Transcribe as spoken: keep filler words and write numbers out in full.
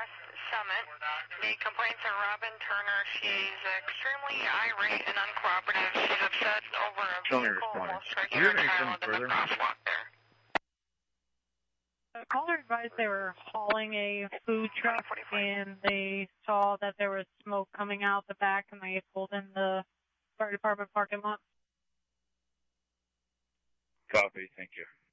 West Summit. The complaints are Robin Turner. She's extremely irate and uncooperative. She's upset over a vehicle almost striking her child in the crosswalk there. The caller advised they were hauling a food truck and they saw that there was smoke coming out the back and they pulled in the fire department parking lot. Copy, thank you.